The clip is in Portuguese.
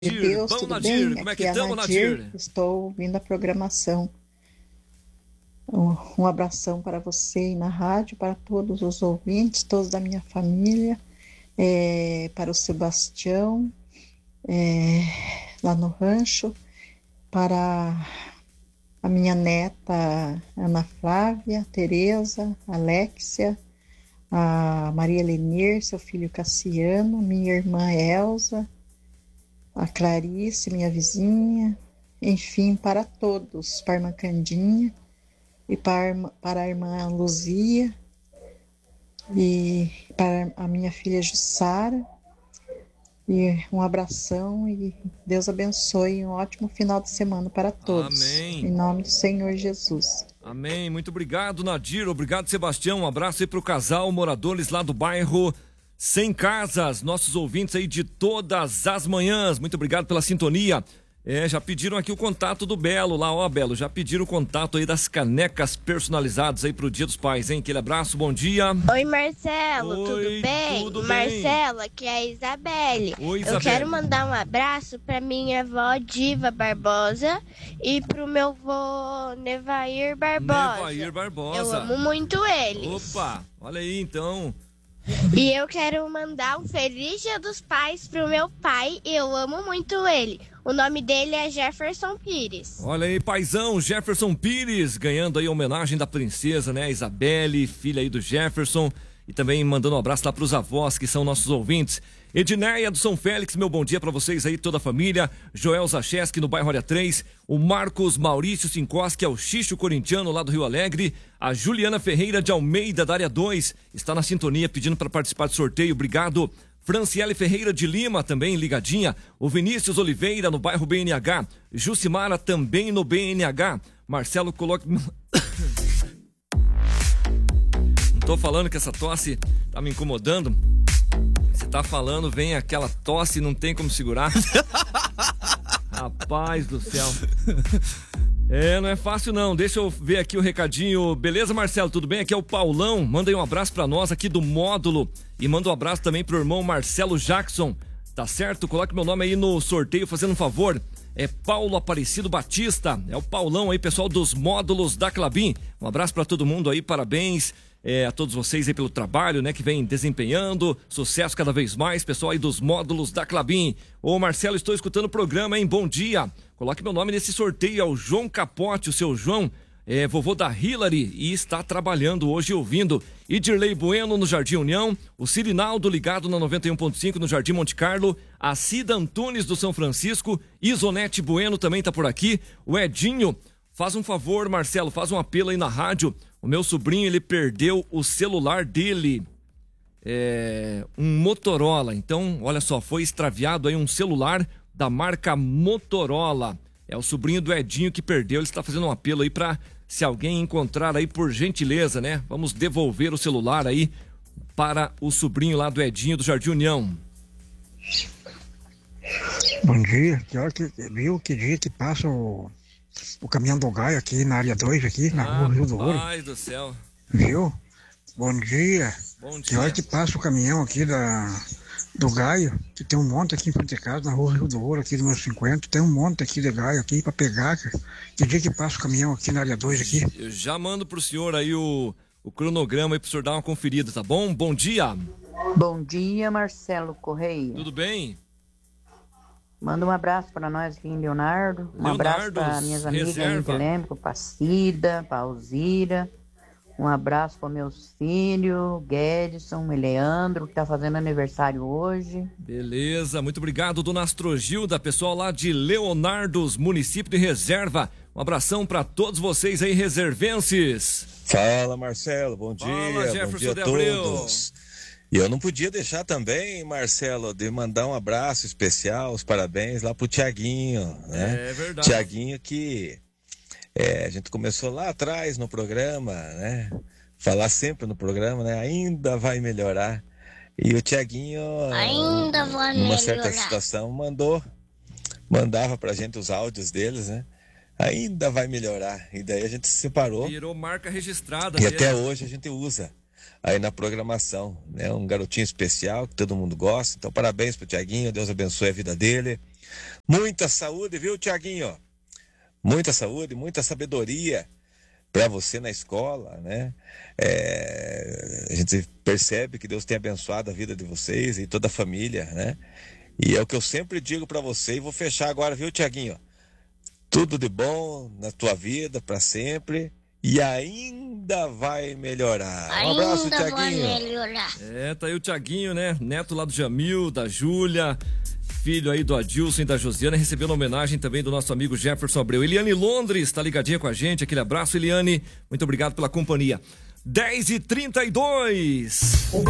Deus, bom, tudo Nadir, bem? como é Aqui que é a estamos, Nadir, Nadir? estou ouvindo a programação. Um abração para você e na rádio, para todos os ouvintes, todos da minha família, para o Sebastião, é, lá no rancho, para a minha neta Ana Flávia, Tereza, Alexia, a Maria Lenir, seu filho Cassiano, minha irmã Elza, a Clarice, minha vizinha, enfim, para todos, para a irmã Candinha e para a irmã Luzia e para a minha filha Jussara. E um abração e Deus abençoe, um ótimo final de semana para todos. Amém. Em nome do Senhor Jesus. Amém. Muito obrigado, Nadir. Obrigado, Sebastião. Um abraço aí pro casal, moradores lá do bairro Sem Casas, nossos ouvintes aí de todas as manhãs. Muito obrigado pela sintonia. Já pediram aqui o contato do Belo lá, ó, Belo, já pediram o contato aí das canecas personalizadas aí pro Dia dos Pais, hein? Aquele abraço, bom dia. Oi, Marcelo, Oi, tudo bem? tudo bem. Marcelo, aqui é a Isabelle. Oi, Eu Isabelle. quero mandar um abraço pra minha avó Diva Barbosa e pro meu avô Nevair Barbosa. Nevair Barbosa. Eu amo muito eles. Opa, olha aí então. E eu quero mandar um feliz Dia dos Pais pro meu pai, eu amo muito ele. O nome dele é Jefferson Pires. Olha aí, paizão, Jefferson Pires, ganhando aí a homenagem da princesa, né? Isabelle, filha aí do Jefferson. E também mandando um abraço lá pros avós, que são nossos ouvintes. Edneia do São Félix, meu bom dia pra vocês aí, toda a família. Joel Zacheski, no bairro Área 3. O Marcos Maurício Sinkos, que é o Xixo Corintiano, lá do Rio Alegre. A Juliana Ferreira de Almeida, da Área 2, está na sintonia, pedindo para participar do sorteio. Obrigado. Franciele Ferreira de Lima, também ligadinha. O Vinícius Oliveira, no bairro BNH. Jucimara, também no BNH. Marcelo, coloque... Não tô falando que essa tosse tá me incomodando. Você tá falando, vem aquela tosse e não tem como segurar. Rapaz do céu. Não é fácil não. Deixa eu ver aqui o recadinho. Beleza, Marcelo? Tudo bem? Aqui é o Paulão. Manda aí um abraço pra nós aqui do módulo. E manda um abraço também pro irmão Marcelo Jackson. Tá certo? Coloque meu nome aí no sorteio, fazendo um favor. É Paulo Aparecido Batista. É o Paulão aí, pessoal dos módulos da Clabin. Um abraço pra todo mundo aí, parabéns. A todos vocês aí pelo trabalho, né, que vem desempenhando, sucesso cada vez mais, pessoal aí dos módulos da Clabin. Ô Marcelo, estou escutando o programa, hein, bom dia. Coloque meu nome nesse sorteio, é o João Capote, o seu João, vovô da Hillary, e está trabalhando hoje ouvindo. Idirley Bueno no Jardim União, o Cirinaldo ligado na 91.5 no Jardim Monte Carlo, a Cida Antunes do São Francisco, Isonete Bueno também tá por aqui, o Edinho. Faz um favor, Marcelo, faz um apelo aí na rádio. O meu sobrinho, ele perdeu o celular dele, um Motorola. Então, olha só, foi extraviado aí um celular da marca Motorola. É o sobrinho do Edinho que perdeu. Ele está fazendo um apelo aí para, se alguém encontrar aí, por gentileza, né? Vamos devolver o celular aí para o sobrinho lá do Edinho do Jardim União. Bom dia, que hora que viu que dia que passa o caminhão do Gaio aqui na área 2, aqui na rua Rio do Ouro. Ai do céu. Viu? Bom dia. Bom dia. Que hora que passa o caminhão aqui do Gaio, que tem um monte aqui em frente de casa, na rua Rio do Ouro, aqui do meu 50, tem um monte aqui de Gaio aqui pra pegar, cara. Que dia que passa o caminhão aqui na área 2 aqui? Eu já mando pro senhor aí o cronograma aí pro senhor dar uma conferida, tá bom? Bom dia. Bom dia, Marcelo Correia. Tudo bem? Manda um abraço para nós aqui em Leonardo. Um abraço para minhas amigas aí de Lêmico, para Cida, para Alzira. Um abraço para meus filhos, Guedson e Leandro, que tá fazendo aniversário hoje. Beleza, muito obrigado, dona Astrogilda, pessoal lá de Leonardos, município de Reserva. Um abração para todos vocês aí, reservenses. Fala, Marcelo, bom dia. Fala, Jefferson bom dia de a todos. E eu não podia deixar também, Marcelo, de mandar um abraço especial, os parabéns lá pro Tiaguinho, né? É verdade. Tiaguinho que a gente começou lá atrás no programa, né? Falar sempre no programa, né? Ainda vai melhorar. E o Tiaguinho, Ainda vai numa melhorar. certa situação, mandava pra gente os áudios deles, né? Ainda vai melhorar. E daí a gente se separou. Virou marca registrada. E até hoje a gente usa. aí na programação, né? Um garotinho especial que todo mundo gosta. Então, parabéns pro Tiaguinho, Deus abençoe a vida dele. Muita saúde, viu, Tiaguinho? Muita saúde, muita sabedoria para você na escola, né? A gente percebe que Deus tem abençoado a vida de vocês e toda a família, né? E é o que eu sempre digo para você, e vou fechar agora, viu, Tiaguinho? Tudo de bom na tua vida para sempre e ainda vai melhorar. Um abraço, Tiaguinho. Vai melhorar. Tá aí o Tiaguinho, né? Neto lá do Jamil, da Júlia, filho aí do Adilson e da Josiana, recebendo homenagem também do nosso amigo Jefferson Abreu. Eliane Londres tá ligadinha com a gente, aquele abraço, Eliane, muito obrigado pela companhia. 10h32.